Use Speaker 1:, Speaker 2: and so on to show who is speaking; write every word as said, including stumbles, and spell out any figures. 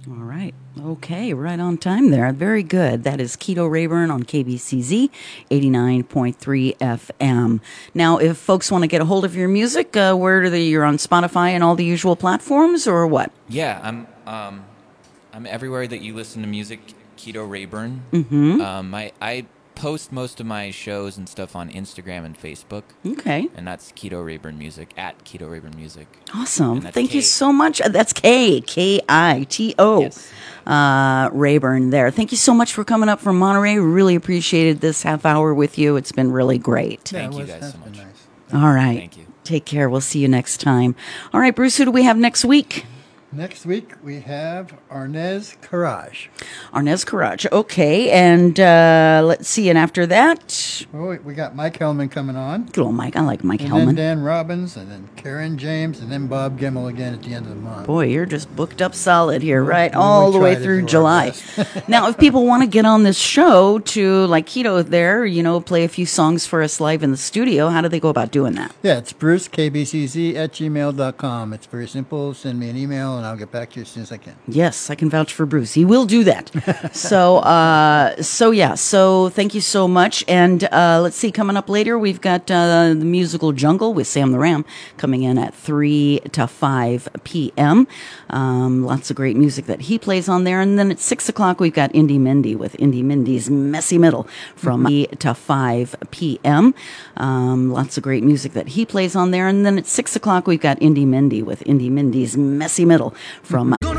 Speaker 1: All right. Okay, right on time there. Very good. That is Keto Rayburn on K B C Z eighty-nine point three F M. Now, if folks want to get a hold of your music, uh, where do they, you're on Spotify and all the usual platforms, or what?
Speaker 2: Yeah, I'm um, I'm everywhere that you listen to music, Keto Rayburn.
Speaker 1: Mm-hmm.
Speaker 2: Um, I, I post most of my shows and stuff on Instagram and Facebook.
Speaker 1: Okay.
Speaker 2: And that's Keto Rayburn Music, at Keto Rayburn Music.
Speaker 1: Awesome. Thank
Speaker 2: K.
Speaker 1: you so much. Uh, That's K, K I T O.
Speaker 2: Yes.
Speaker 1: Uh, Rayburn there. Thank you so much for coming up from Monterey. Really appreciated this half hour with you. It's been really great.
Speaker 3: Yeah,
Speaker 2: Thank
Speaker 3: it
Speaker 2: you
Speaker 3: was-
Speaker 2: guys
Speaker 3: that's
Speaker 2: so
Speaker 3: been
Speaker 2: much.
Speaker 3: nice.
Speaker 1: All right.
Speaker 2: Thank you.
Speaker 1: Take care. We'll see you next time. All right, Bruce, who do we have next week?
Speaker 3: Next week we have Arnez Courage.
Speaker 1: Arnez Courage. Okay, and uh, let's see. And after that,
Speaker 3: Oh, we got Mike Hellman coming on.
Speaker 1: good old Mike. I like Mike
Speaker 3: And
Speaker 1: Hellman.
Speaker 3: then Dan Robbins, and then Karen James, and then Bob Gemmell again at the end of the month.
Speaker 1: Boy, you're just booked up solid here, right?
Speaker 3: we
Speaker 1: All
Speaker 3: will
Speaker 1: the way
Speaker 3: try to
Speaker 1: through
Speaker 3: do our
Speaker 1: July.
Speaker 3: best.
Speaker 1: Now, if people want to get on this show to, like Keto there, you know, play a few songs for us live in the studio, how do they go about doing that?
Speaker 3: Yeah, it's Bruce, K B C Z at gmail dot com. It's very simple. Send me an email, and I'll get back to you as soon as I can.
Speaker 1: Yes, I can vouch for Bruce. He will do that. so, uh, so yeah. So, thank you so much. And uh, let's see, coming up later, we've got uh, the musical Jungle with Sam the Ram coming in at three to five p.m. Um, lots of great music that he plays on there. And then at six o'clock, we've got Indie Mindy with Indie Mindy's Messy Middle from three to five p.m. Um, lots of great music that he plays on there. And then at six o'clock, we've got Indie Mindy with Indie Mindy's Messy Middle from